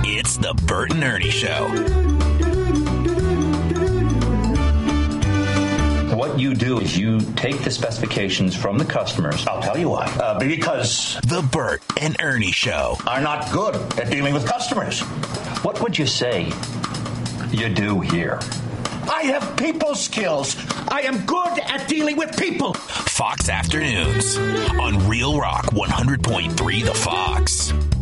It's the Bert and Ernie Show. What you do is you take the specifications from the customers. I'll tell you why. Because The Bert and Ernie Show are not good at dealing with customers. What would you say you do here? I have people skills. I am good at dealing with people. Fox Afternoons on Real Rock 100.3 The Fox.